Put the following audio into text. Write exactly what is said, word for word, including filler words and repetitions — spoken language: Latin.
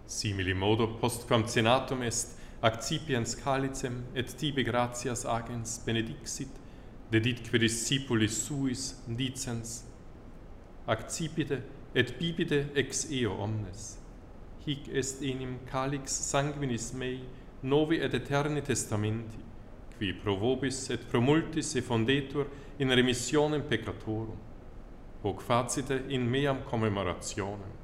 Simili modo postquam cenatum est, accipiens calicem et tibi gratias agens benedixit, deditque discipulis suis dicens, accipite et bibite ex eo omnes. Hic est enim calix sanguinis mei, novi et eterni testamenti, qui pro vobis et pro multis effondetur in remissionem peccatorum. Hoc facite in meam commemorationem.